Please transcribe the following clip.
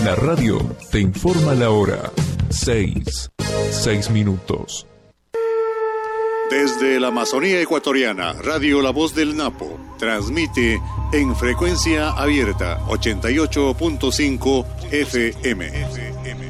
La radio te informa la hora. 6 minutos. Desde la Amazonía ecuatoriana, Radio La Voz del Napo transmite en frecuencia abierta 88.5 FM.